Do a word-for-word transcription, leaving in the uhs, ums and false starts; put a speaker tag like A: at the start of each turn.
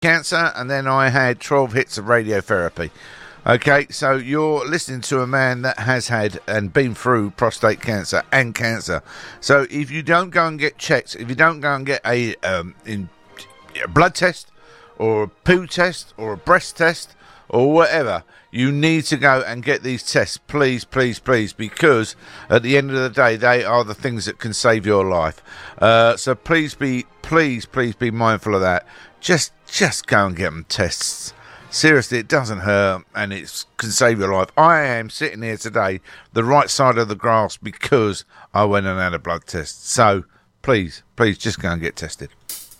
A: cancer, and then I had twelve hits of radiotherapy. Okay, so you're listening to a man that has had and been through prostate cancer and cancer. So if you don't go and get checked, if you don't go and get a, um, in, a blood test or a poo test or a breast test or whatever, you need to go and get these tests, please, please, please, because at the end of the day, they are the things that can save your life. Uh, so please be, please, please be mindful of that. Just, just go and get them tests. Seriously, it doesn't hurt and it can save your life. I am sitting here today, the right side of the grass, because I went and had a blood test. So, please, please, just go and get tested.